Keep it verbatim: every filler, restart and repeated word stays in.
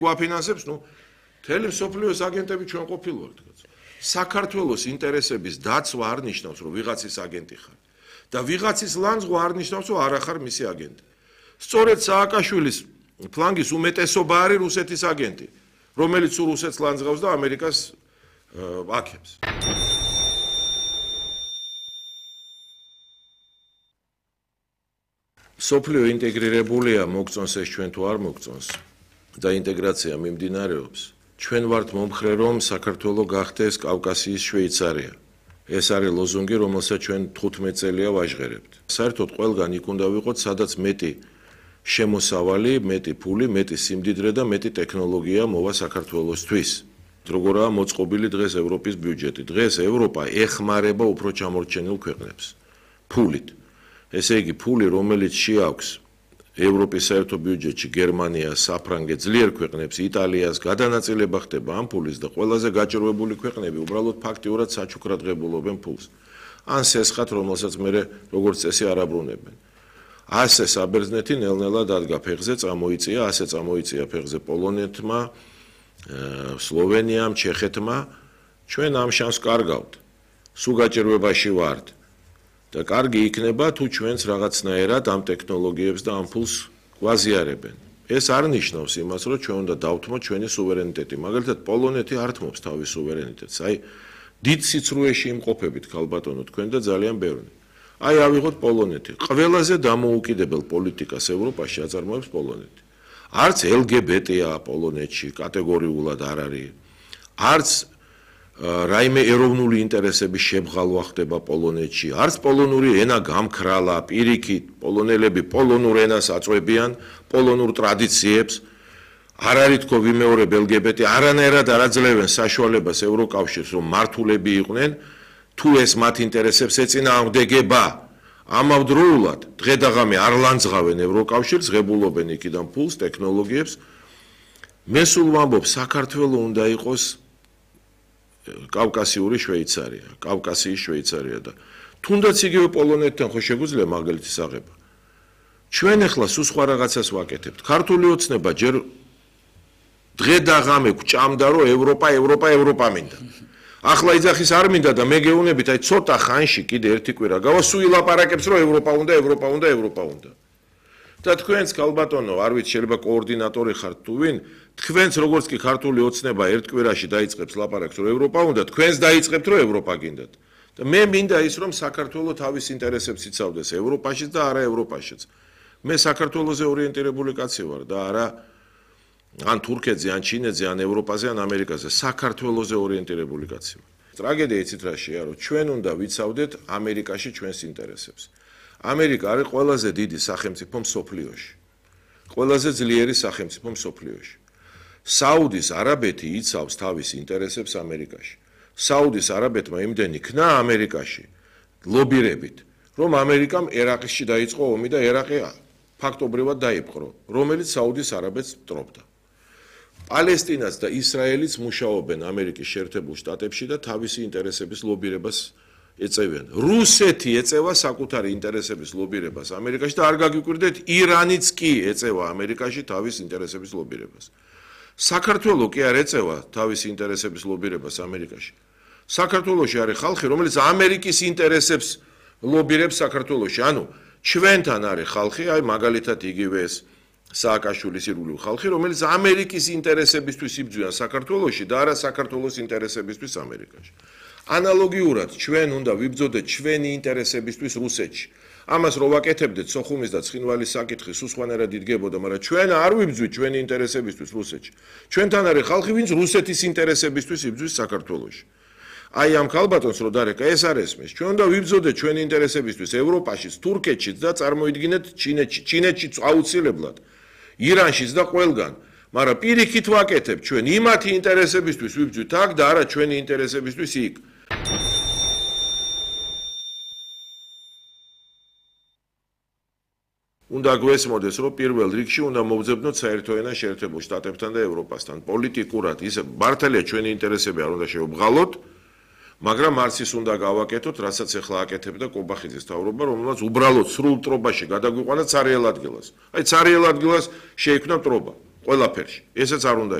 გვაფინანსებს, ნუ მთელი მსოფლიოს აგენტები ჩვენ ყოფილვართ. საქართველოს ინტერესების დაცვა არ ნიშნავს, რომ ვიღაცის აგენტი ხარ და ვიღაცის ლანძღვა არ ნიშნავს, რომ არ ახარ მისი აგენტი. სწორედ სააკაშვილის ფლანგის უმეტესობა არის რუსეთის აგენტი, რომელიც რუსეთს ლანძღავს და ამერიკას აკებს. სოფლიო ინტეგრირებულია, მოგწონს ეს ჩვენ თუ არ მოგწონს და ინტეგრაცია მიმდინარეობს. ჩვენ ვართ მომხრე, რომ საქართველო გახდეს კავკასიის შვეიცარია. ეს არის ლოზუნგი, რომელსაც ჩვენ თხუთმეტ წელია ვაჟღერებთ. საერთოდ ყველგან იქ უნდა ვიყოთ, სადაც მეტი შემოსავალი, მეტი ფული, მეტი სიმდიდრე და მეტი ტექნოლოგია მოვა საქართველოსთვის. როგორაა მოწყობილი დღეს ევროპის ბიუჯეტი. დღეს ევროპა ეხმარება უფრო ჩამორჩენილ ქვეყნებს ფულით. ესე იგი, ფული, რომელიც შეაქვს ევროპის საერთო ბიუჯეტში გერმანიას, საფრანგეთს, ძლიერ ქვეყნებს, იტალიას გადანაწილება ხდება ამ ფულის და ყველაზე გაჭირვებული ქვეყნები უბრალოდ ფაქტიურად საჩუქრად ღებულობენ ფულს. ან სესხად, რომელსაც მე როგორც წესი არ აბრუნებენ. ასე საბერძნეთი ნელ-ნელა დადგა ფეხზე, წამოიწია, ასე წამოიწია ფეხზე პოლონეთმა, სლოვენიამ, ჩეხეთმა. ჩვენ ამ შანსს კარგავთ. სულ გაჭირვებაში ვართ. და კარგი იქნება თუ ჩვენც რაღაცნაირად ამ ტექნოლოგიებს და ამ ფულს გვაზიარებენ. ეს არ ნიშნავს იმას, რომ ჩვენ უნდა დავთმოთ ჩვენი სუვერენიტეტი. მაგალითად, პოლონეთი არ თმობს თავის სუვერენიტეტს. აი, დიდ სიცრუეში იმყოფებით ქალბატონო თქვენ და ძალიან ბევრი. აი, ავიღოთ პოლონეთი. ყველაზე დამოუკიდებელ პოლიტიკას ევროპაში აწარმოებს პოლონეთი. არც ელ გი ბი ტი-ა პოლონეთში კატეგორიულად არ არის. არც რაიმე ეროვნული ინტერესების შებღალვა ხდება პოლონეთში. არც პოლონური ენა გამქრალა, პირიქით, პოლონელები პოლონურ ენას აწვევიან, პოლონურ ტრადიციებს. არ არის თქო ვიმეორებ ელ გი ბი ტი, არანაირად არ აძლევენ საშუალებას ევროკავშირს, რომ მართულები იყვნენ, თუ ეს მათ ინტერესებს ეწინააღმდეგება. ამავდროულად, დღე და ღამე არ ლანძღავენ ევროკავშირს, ღებულობენ იქიდან ფულს, ტექნოლოგიებს. მე სულ ვამბობ, საქართველო უნდა იყოს კავკასიური შვეიცარია, კავკასიის შვეიცარია და თუნდაც იგივე პოლონეთთან ხო შეგვიძლია მაგალითის აღება. ჩვენ ახლა სულ სხვა რაღაცას ვაკეთებთ. ქართული ოცნება ჯერ დღე და ღამე გვჭამდა, რომ ევროპა, ევროპა, ევროპა მინდა. ახლა იძახის არ მინდა და მე გეუბნებით, აი ცოტა ხანში კიდე ერთი კვირა გავა, სულ ილაპარაკებს, რომ ევროპა უნდა, ევროპა უნდა, ევროპა უნდა. და თქვენც ქალბატონო, არ ვიცი, შეიძლება კოორდინატორი ხართ თუ ვინ, თქვენც როგორც კი ქართული ოცნება ერთ კვირაში დაიწყებს ლაპარაკს, რომ ევროპა უნდა, თქვენც დაიწყებთ, რომ ევროპა გინდათ. და მე მინდა ის, რომ საქართველო თავის ინტერესებს იცავდეს ევროპაშიც და არა ევროპაშიც. მე საქართველოზე ორიენტირებული კაცი ვარ და არა ან თურქეთზე, ან ჩინეთზე, ან ევროპაზე, ან ამერიკაზე, საქართველოზე ორიენტირებული კაცი ვარ. ტრაგედია იცით რა შეა, რომ ჩვენ უნდა ვიცავდეთ ამერიკაში ჩვენს ინტერესებს. ამერიკა არის ყველაზე დიდი სახელმწიფო მსოფლიოში. ყველაზე ძლიერი სახელმწიფო მსოფლიოში. საუდის არაბეთი იცავს თავის ინტერესებს ამერიკაში. საუდის არაბეთმა იმდენი ქნა ამერიკაში ლობირებით, რომ ამერიკამ ერაყში დაიწყო ომი და ერაყი ფაქტობრივად დაიპყრო, რომელიც საუდის არაბეთს მტრობდა. პალესტინაც და ისრაელიც მუშაობენ ამერიკის შეერთებულ შტატებში და თავისი ინტერესების ლობირებას ეწევიან. რუსეთი ეწევა საკუთარი ინტერესების ლობირებას ამერიკაში და არ გაგიკვირდეთ, ირანიც კი ეწევა ამერიკაში თავის ინტერესების ლობირებას. საქართველო კი არ ეწევა თავის ინტერესების ლობირებას ამერიკაში. საქართველოში არის ხალხი, რომელიც ამერიკის ინტერესებს ლობირებს საქართველოში. ანუ ჩვენთან არის ხალხი, აი მაგალითად იგივე ეს სააკაშვილის ირგვლივ ხალხი, რომელიც ამერიკის ინტერესებისთვის იბრძვიან საქართველოში და არა საქართველოს ინტერესებისთვის ამერიკაში. ანალოგიურად ჩვენ უნდა ვიბრძოდეთ ჩვენი ინტერესებისთვის რუსეთში. ამას რო ვაკეთებდეთ სოხუმის და ცხინვალის საკითხი სულ სხვანაირად იდგებოდა, მაგრამ ჩვენ არ ვიბრძვით ჩვენი ინტერესებისთვის რუსეთში. ჩვენთან არის ხალხი, ვინც რუსეთის ინტერესებისთვის იბრძვის საქართველოში. აი ამ ქალბატონს რო დარეკა, ეს არ ესმის. ჩვენ უნდა ვიბრძოდეთ ჩვენი ინტერესებისთვის ევროპაშიც, თურქეთშიც და წარმოიდგინეთ ჩინეთში, ჩინეთშიც აუცილებლად, ირანშიც და ყველგან. მაგრამ პირიქით ვაკეთებთ ჩვენ იმათი ინტერესებისთვის ვიბრძვით აქ და არა ჩვენი ინტერესებისთვის იქ. უნდა გვესმოდეს, რომ პირველ რიგში უნდა მოვძებნოთ საერთო ენა შეერთებულ შტატებთან და ევროპასთან. პოლიტიკურად ისე მართალია ჩვენი ინტერესები არ უნდა შევბღალოთ, მაგრამ არც ის უნდა გავაკეთოთ, რასაც ახლა აკეთებდა კობახიძის თავრობა, რომელსაც უბრალოდ სრულ ტრობაში გადაგვიყვანა ცარიელ ადგილას. აი ცარიელ ადგილას შეიქმნა ტრობა. ყველაფერში. ესეც არ უნდა